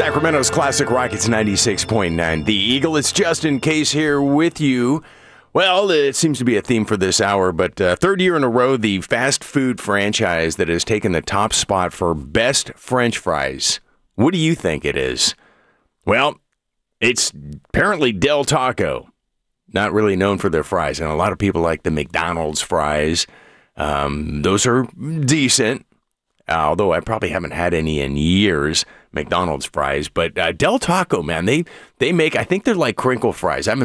Sacramento's Classic Rockets 96.9. The Eagle, it's Justin Case here with you. Well, it seems to be a theme for this hour, but third year in a row, the fast food franchise that has taken the top spot for best French fries. What do you think it is? Well, it's apparently Del Taco. Not really known for their fries, and a lot of people like the McDonald's fries. Those are decent. Although I probably haven't had any in years, McDonald's fries. But Del Taco, man, they make, I think they're like crinkle fries. I haven't